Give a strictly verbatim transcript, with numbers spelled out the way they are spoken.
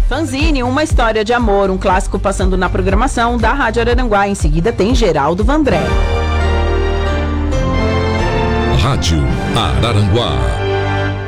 Fanzine, uma história de amor, um clássico passando na programação da Rádio Araranguá. Em seguida tem Geraldo Vandré. Rádio Araranguá.